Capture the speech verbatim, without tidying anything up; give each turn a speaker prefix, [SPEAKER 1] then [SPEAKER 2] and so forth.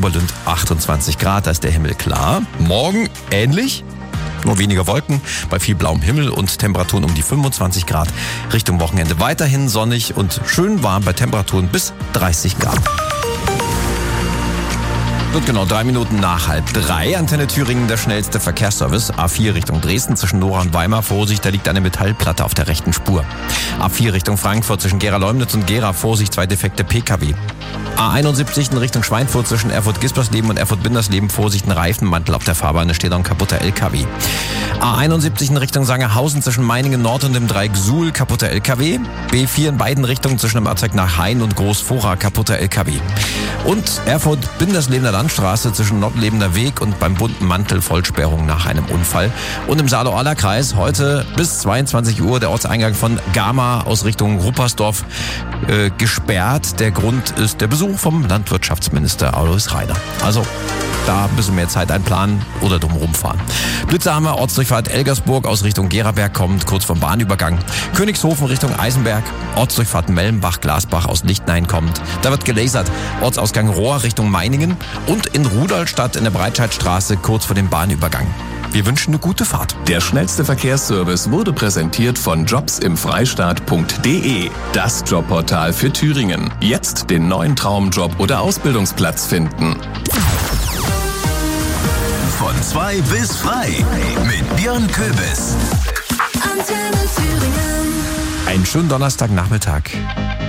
[SPEAKER 1] Oberlünd achtundzwanzig Grad, da ist der Himmel klar. Morgen ähnlich, nur weniger Wolken, bei viel blauem Himmel und Temperaturen um die fünfundzwanzig Grad. Richtung Wochenende weiterhin sonnig und schön warm bei Temperaturen bis dreißig Grad. Wird genau drei Minuten nach halb drei. Antenne Thüringen, der schnellste Verkehrsservice. A vier Richtung Dresden zwischen Nora und Weimar. Vorsicht, da liegt eine Metallplatte auf der rechten Spur. A vier Richtung Frankfurt zwischen Gera-Leumnitz und Gera. Vorsicht, zwei defekte P K W. A einundsiebzig in Richtung Schweinfurt zwischen Erfurt-Gispersleben und Erfurt-Bindersleben. Vorsicht, ein Reifenmantel auf der Fahrbahn, da steht auch ein kaputter L K W. A einundsiebzig in Richtung Sangerhausen zwischen Meiningen Nord und dem Dreieck Suhl, kaputter L K W. B vier in beiden Richtungen zwischen dem Abzweig nach Hain und Großvorra, kaputter L K W. Und Erfurt-Binderslebener Landstraße zwischen Nordlebener Weg und beim bunten Mantel Vollsperrung nach einem Unfall. Und im Saale-Orla-Kreis heute bis zweiundzwanzig Uhr der Ortseingang von Gama aus Richtung Ruppersdorf äh, gesperrt. Der Grund ist der Besuch vom Landwirtschaftsminister Alois Rainer. Also da ein bisschen mehr Zeit einplanen oder drum rumfahren. Blitzer haben wir, Ortsdurchfahrt Elgersburg aus Richtung Geraberg kommt, kurz vom Bahnübergang. Königshofen Richtung Eisenberg, Ortsdurchfahrt Mellenbach-Glasbach aus Lichtenhain kommt. Da wird gelasert, Ortsausgang Rohr Richtung Meiningen und in Rudolstadt in der Breitscheidstraße kurz vor dem Bahnübergang. Wir wünschen eine gute Fahrt.
[SPEAKER 2] Der schnellste Verkehrsservice wurde präsentiert von jobs im freistaat punkt de. Das Jobportal für Thüringen. Jetzt den neuen Traumjob oder Ausbildungsplatz finden.
[SPEAKER 3] Von zwei bis frei mit Björn Köbis.
[SPEAKER 1] Einen schönen Donnerstagnachmittag.